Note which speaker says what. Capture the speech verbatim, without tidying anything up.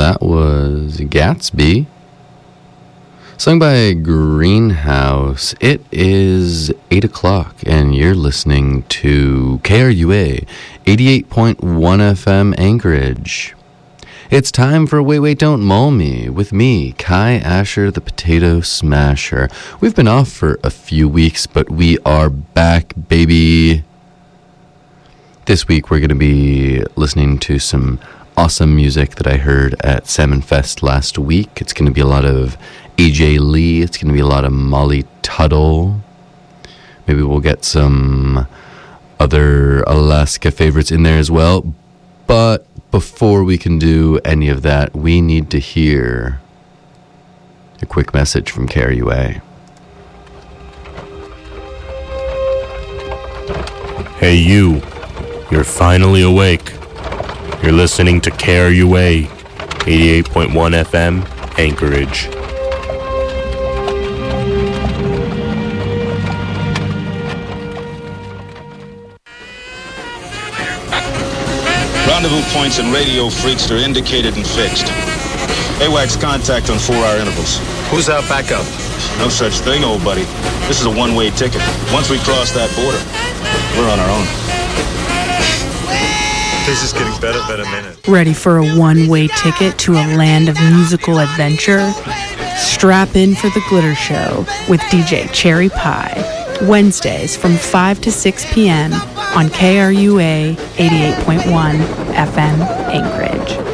Speaker 1: That was Gatsby, sung by Greenhouse. It is eight o'clock, and you're listening to K R U A eighty-eight point one F M Anchorage. It's time for Wait, Wait, Don't Mull Me with me, Kai Asher, the Potato Smasher. We've been off for a few weeks, but we are back, baby. This week, we're going to be listening to some awesome music that I heard at Salmon Fest last week. It's going to be a lot of A J Lee. It's going to be a lot of Molly Tuttle. Maybe we'll get some other Alaska favorites in there as well. But before we can do any of that, we need to hear a quick message from K R U A.
Speaker 2: Hey, you. You're finally awake. You're listening to K R U A eighty-eight point one F M, Anchorage.
Speaker 3: Rendezvous points and radio freaks are indicated and fixed. A WACS contact on four-hour intervals.
Speaker 4: Who's our backup?
Speaker 3: No such thing, old buddy. This is a one-way ticket. Once we cross that border, we're on our own.
Speaker 4: This is getting better by the minute.
Speaker 5: Ready for a one-way ticket to a land of musical adventure? Strap in for the Glitter Show with D J Cherry Pie. Wednesdays from five to six p.m. on K R U A eighty-eight point one F M Anchorage.